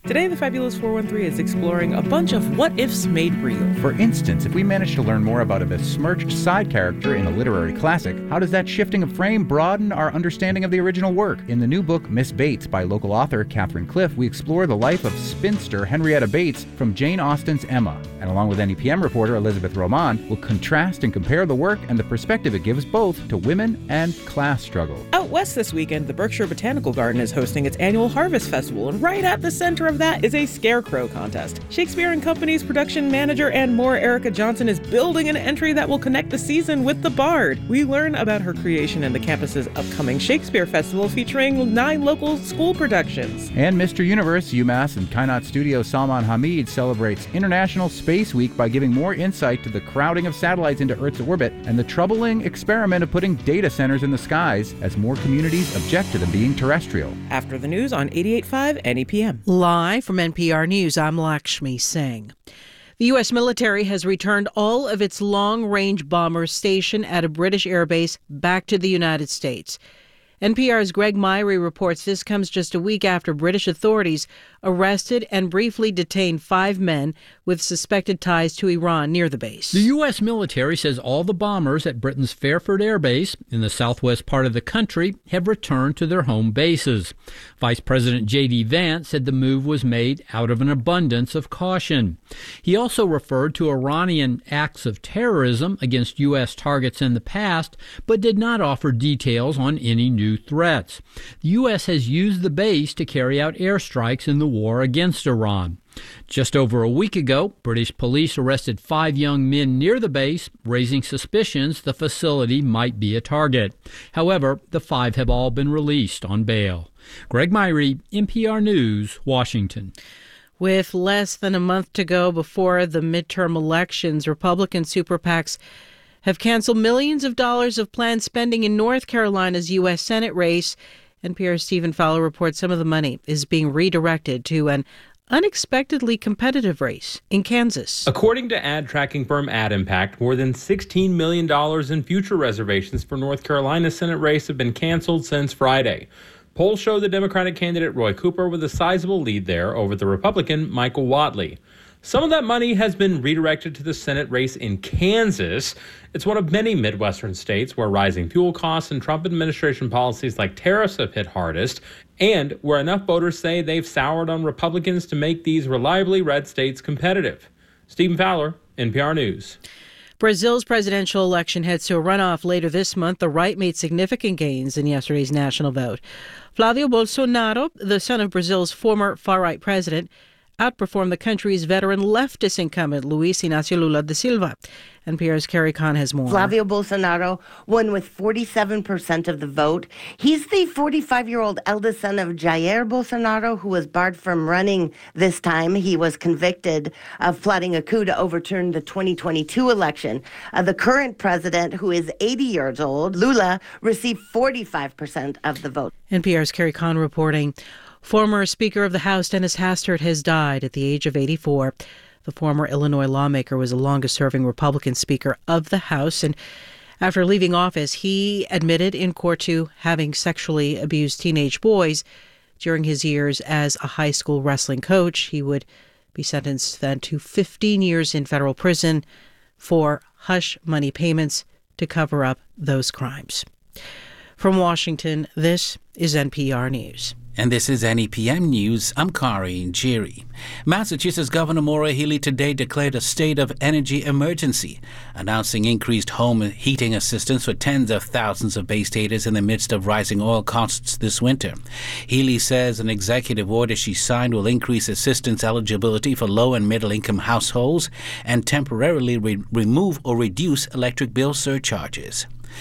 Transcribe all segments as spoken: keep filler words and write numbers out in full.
Today, the Fabulous four one three is exploring a bunch of what-ifs made real. For instance, if we manage to learn more about a besmirched side character in a literary classic, how does that shifting of frame broaden our understanding of the original work? In the new book, Miss Bates, by local author Catherine Cliff, we explore the life of spinster Henrietta Bates from Jane Austen's Emma. And along with N E P M reporter Elizabeth Roman, we'll contrast and compare the work and the perspective it gives both to women and class struggle. Out west this weekend, the Berkshire Botanical Garden is hosting its annual Harvest Festival, and right at the center of that is a scarecrow contest. Shakespeare and Company's production manager and more Erica Johnson is building an entry that will connect the season with the Bard. We learn about her creation and the campus's upcoming Shakespeare Festival featuring nine local school productions. And Mister Universe, UMass and Kainat Studio Salman Hamid celebrates International Space Week by giving more insight to the crowding of satellites into Earth's orbit and the troubling experiment of putting data centers in the skies as more communities object to them being terrestrial. After the news on eighty-eight point five N E P M. Live from N P R News, I'm Lakshmi Singh. The U S military has returned all of its long-range bombers stationed at a British airbase back to the United States. N P R's Greg Myrie reports this comes just a week after British authorities arrested and briefly detained five men with suspected ties to Iran near the base. The U S military says all the bombers at Britain's Fairford Air Base in the southwest part of the country have returned to their home bases. Vice President J D Vance said the move was made out of an abundance of caution. He also referred to Iranian acts of terrorism against U S targets in the past, but did not offer details on any new threats. The U S has used the base to carry out airstrikes in the war against Iran. Just over a week ago, British police arrested five young men near the base, raising suspicions the facility might be a target. However, the five have all been released on bail. Greg Myrie, N P R News, Washington. With less than a month to go before the midterm elections, Republican super PACs have canceled millions of dollars of planned spending in North Carolina's U S Senate race. N P R's Stephen Fowler reports some of the money is being redirected to an unexpectedly competitive race in Kansas. According to ad tracking firm AdImpact, more than sixteen million dollars in future reservations for North Carolina's Senate race have been canceled since Friday. Polls show the Democratic candidate Roy Cooper with a sizable lead there over the Republican Michael Whatley. Some of that money has been redirected to the Senate race in Kansas. It's one of many Midwestern states where rising fuel costs and Trump administration policies like tariffs have hit hardest, and where enough voters say they've soured on Republicans to make these reliably red states competitive. Stephen Fowler, N P R News. Brazil's presidential election heads to a runoff later this month. The right made significant gains in yesterday's national vote. Flávio Bolsonaro, the son of Brazil's former far-right president, outperformed the country's veteran leftist incumbent, Luiz Inácio Lula da Silva. N P R's Carrie Kahn has more. Flávio Bolsonaro won with forty-seven percent of the vote. He's the forty-five-year-old eldest son of Jair Bolsonaro, who was barred from running this time. He was convicted of plotting a coup to overturn the twenty twenty-two election. Uh, the current president, who is eighty years old, Lula, received forty-five percent of the vote. N P R's Carrie Kahn reporting. Former Speaker of the House Dennis Hastert has died at the age of eighty-four. The former Illinois lawmaker was the longest-serving Republican Speaker of the House, and after leaving office, he admitted in court to having sexually abused teenage boys during his years as a high school wrestling coach. He would be sentenced then to fifteen years in federal prison for hush money payments to cover up those crimes. From Washington, this is N P R News. And this is N E P M News. I'm Kari Njeri. Massachusetts Governor Maura Healey today declared a state of energy emergency, announcing increased home heating assistance for tens of thousands of Bay Staters in the midst of rising oil costs this winter. Healey says an executive order she signed will increase assistance eligibility for low and middle income households and temporarily re- remove or reduce electric bill surcharges.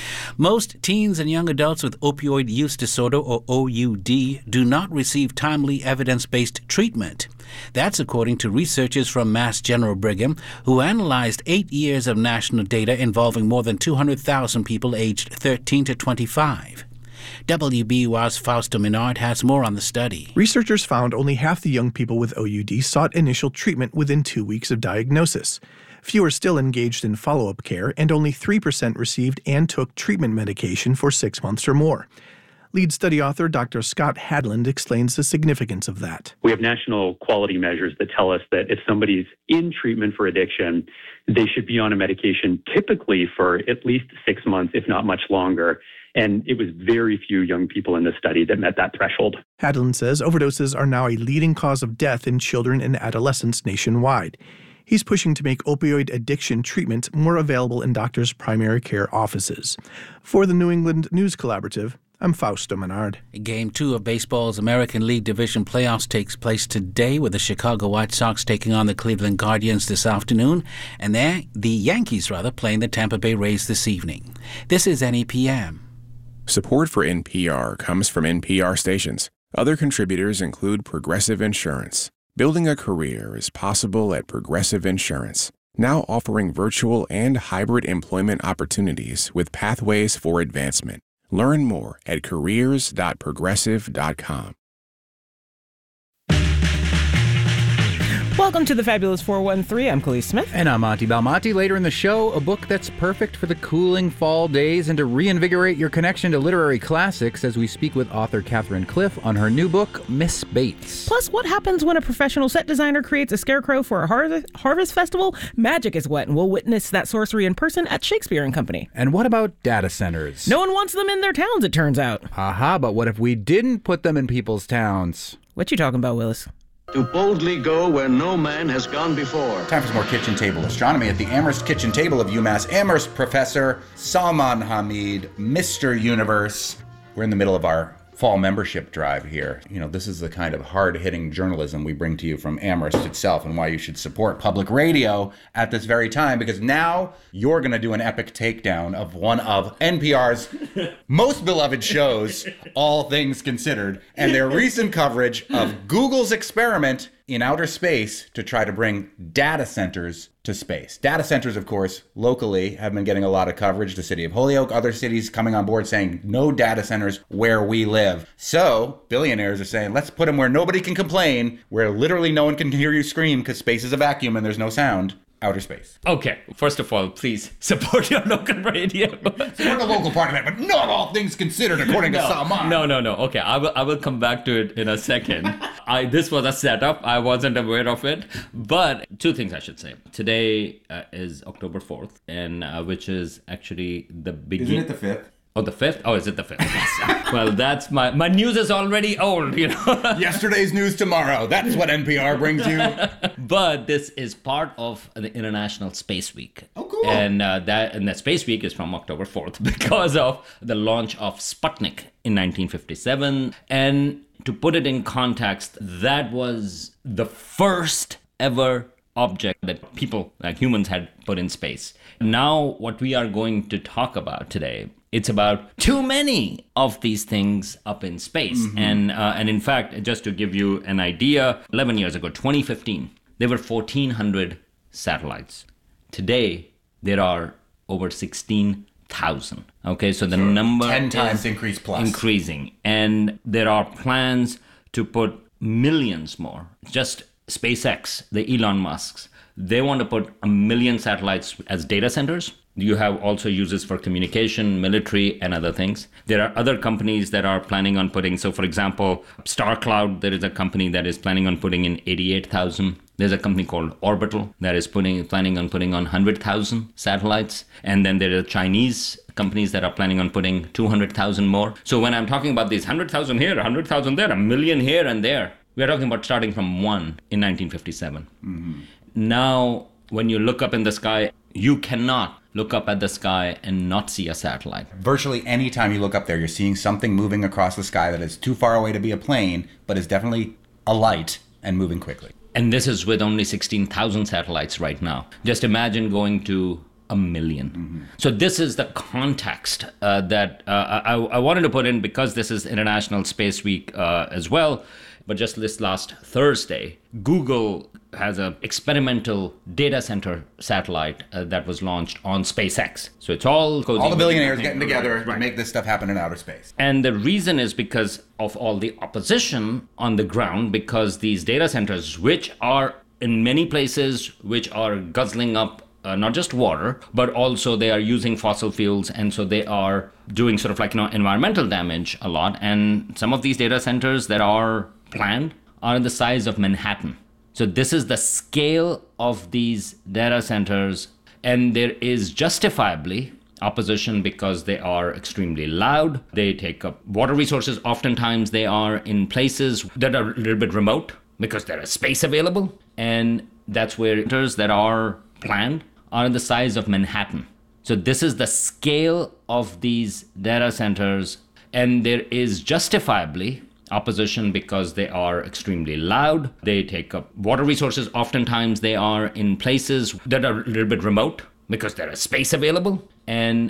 Most teens and young adults with opioid use disorder, or O U D, do not receive timely evidence-based treatment. That's according to researchers from Mass General Brigham, who analyzed eight years of national data involving more than two hundred thousand people aged thirteen to twenty-five. W B U R's Fausto Menard has more on the study. Researchers found only half the young people with O U D sought initial treatment within two weeks of diagnosis. Fewer still engaged in follow-up care, and only three percent received and took treatment medication for six months or more. Lead study author Doctor Scott Hadland explains the significance of that. We have national quality measures that tell us that if somebody's in treatment for addiction, they should be on a medication typically for at least six months, if not much longer. And it was very few young people in this study that met that threshold. Hadland says overdoses are now a leading cause of death in children and adolescents nationwide. He's pushing to make opioid addiction treatment more available in doctors' primary care offices. For the New England News Collaborative, I'm Fausto Menard. Game two of baseball's American League Division playoffs takes place today with the Chicago White Sox taking on the Cleveland Guardians this afternoon, and there the Yankees, rather, playing the Tampa Bay Rays this evening. This is N E P M. Support for N P R comes from N P R stations. Other contributors include Progressive Insurance. Building a career is possible at Progressive Insurance, now offering virtual and hybrid employment opportunities with pathways for advancement. Learn more at careers dot progressive dot com. Welcome to the Fabulous four one three. I'm Khalees Smith. And I'm Monty Belmonte. Later in the show, a book that's perfect for the cooling fall days and to reinvigorate your connection to literary classics as we speak with author Catherine Cliff on her new book, Miss Bates. Plus, what happens when a professional set designer creates a scarecrow for a har- harvest festival? Magic is wet, and we'll witness that sorcery in person at Shakespeare and Company. And what about data centers? No one wants them in their towns, it turns out. Aha, but what if we didn't put them in people's towns? What you talking about, Willis? To boldly go where no man has gone before. Time for some more kitchen table astronomy at the Amherst Kitchen Table of UMass Amherst. Professor Salman Hamid, Mister Universe. We're in the middle of our fall membership drive here. You know, this is the kind of hard-hitting journalism we bring to you from Amherst itself, and why you should support public radio at this very time, because now you're going to do an epic takedown of one of N P R's most beloved shows, All Things Considered, and their recent coverage of Google's experiment in outer space to try to bring data centers to space. Data centers, of course, locally have been getting a lot of coverage. The city of Holyoke, other cities coming on board saying no data centers where we live. So billionaires are saying, let's put them where nobody can complain, where literally no one can hear you scream because space is a vacuum and there's no sound. Outer space. Okay, first of all, please support your local radio. Support the local parliament, but not All Things Considered, according no, to Salman. No, no, no. Okay, I will. I will come back to it in a second. I this was a setup. I wasn't aware of it. But two things I should say. Today uh, is October fourth, and uh, which is actually the beginning. Isn't it the fifth? Oh, the fifth? Oh, is it the fifth? Yes. Well, that's my my news is already old, you know. Yesterday's news tomorrow. That's what N P R brings you. But this is part of the International Space Week. Oh, cool. And uh, that and the Space Week is from October fourth because of the launch of Sputnik in nineteen fifty-seven. And to put it in context, that was the first ever object that people, like humans, had put in space. Now, what we are going to talk about today, it's about too many of these things up in space. Mm-hmm. And uh, and in fact, just to give you an idea, eleven years ago, twenty fifteen, there were fourteen hundred satellites. Today, there are over sixteen thousand. Okay, so the so number ten times increase plus. Increasing. And there are plans to put millions more. Just SpaceX, the Elon Musks, they want to put a million satellites as data centers. You have also uses for communication, military, and other things. There are other companies that are planning on putting, so for example, StarCloud, there is a company that is planning on putting in eighty-eight thousand. There's a company called Orbital that is putting planning on putting on one hundred thousand satellites. And then there are Chinese companies that are planning on putting two hundred thousand more. So when I'm talking about these one hundred thousand here, one hundred thousand there, a million here and there, we're talking about starting from one in nineteen fifty-seven. Mm-hmm. Now, when you look up in the sky, you cannot look up at the sky and not see a satellite. Virtually any time you look up there, you're seeing something moving across the sky that is too far away to be a plane, but is definitely a light and moving quickly. And this is with only sixteen thousand satellites right now. Just imagine going to a million. Mm-hmm. So this is the context uh, that uh, I, I wanted to put in because this is International Space Week uh, as well. But just this last Thursday, Google has an experimental data center satellite uh, that was launched on SpaceX. So it's all... All the billionaires getting together right. to make this stuff happen in outer space. And the reason is because of all the opposition on the ground, because these data centers, which are in many places, which are guzzling up uh, not just water, but also they are using fossil fuels. And so they are doing sort of like, you know, environmental damage a lot. And some of these data centers that are planned are the size of Manhattan. So this is the scale of these data centers. And there is justifiably opposition because they are extremely loud. They take up water resources. Oftentimes they are in places that are a little bit remote because there is space available. And that's where centers that are planned are the size of Manhattan. So this is the scale of these data centers. And there is justifiably opposition because they are extremely loud. They take up water resources. Oftentimes they are in places that are a little bit remote because there is space available. And